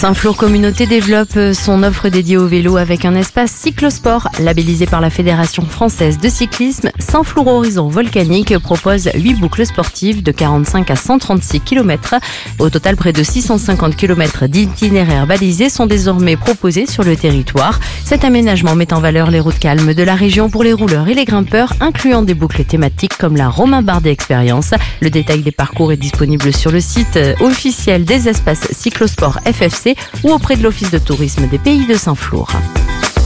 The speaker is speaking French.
Saint-Flour Communauté développe son offre dédiée au vélo avec un espace cyclosport labellisé par la Fédération française de cyclisme. Saint-Flour Horizon Volcanique propose 8 boucles sportives de 45 à 136 km. Au total, près de 650 km d'itinéraires balisés sont désormais proposés sur le territoire. Cet aménagement met en valeur les routes calmes de la région pour les rouleurs et les grimpeurs, incluant des boucles thématiques comme la Romain Bardet Expérience. Le détail des parcours est disponible sur le site officiel des espaces cyclosport FFC ou auprès de l'Office de tourisme des Pays de Saint-Flour.